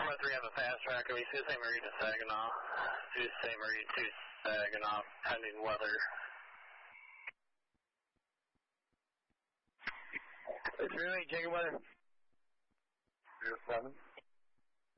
413 on the fast tracker. We see St. Marie to Saginaw. To St. Marie to Saginaw, pending weather. It's really Jacob weather. 07.